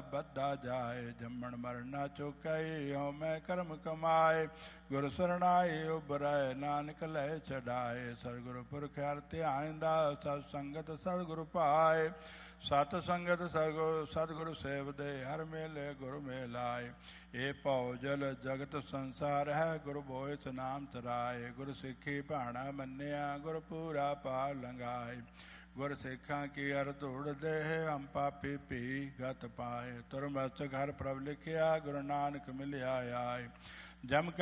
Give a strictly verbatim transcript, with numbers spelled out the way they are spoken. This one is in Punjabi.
ਬੱਧਾ ਜਾਏ। ਜੰਮਣ ਮਰਨਾ ਚੁਕਾਈ ਹਉ ਮੈਂ ਕਰਮ ਕਮਾਏ। ਗੁਰ ਸਰਣਾਈ ਉਬਰੈ ਨਾਨਕ ਲੈ ਛਡਾਏ। ਸਤਿਗੁਰ ਪੁਰਖ ਹਰਿ ਧਿਆਇਂਦਾ ਸਤ ਸੰਗਤ ਸਤਿਗੁਰ ਪਾਏ। ਸਤ ਸੰਗਤ ਸਤਿਗੁਰ ਸਤਿਗੁਰ ਸੇਵਦੇ ਹਰ ਮੇਲੇ ਗੁਰ ਮੇਲਾਏ। ਇਹ ਭਉ ਜਲ ਜਗਤ ਸੰਸਾਰ ਹੈ ਗੁਰ ਬੋਇਸ ਨਾਮ ਤਰਾਏ। ਗੁਰ ਸਿੱਖੀ ਭਾਣਾ ਮੰਨਿਆ ਗੁਰ ਪੂਰਾ ਪਾਰ ਲੰਘਾਏ। ਗੁਰ ਸਿੱਖਾਂ ਕੀ ਅਰ ਧੂੜ ਦੇਹ ਹਮ ਪਾਪੀ ਭੀ ਗਤ ਪਾਏ। ਤੁਰ ਮਸਤਕ ਹਰ ਪ੍ਰਭ ਲਿਖਿਆ ਗੁਰੂ ਨਾਨਕ ਮਿਲਿਆ ਆਏ। ਜਮ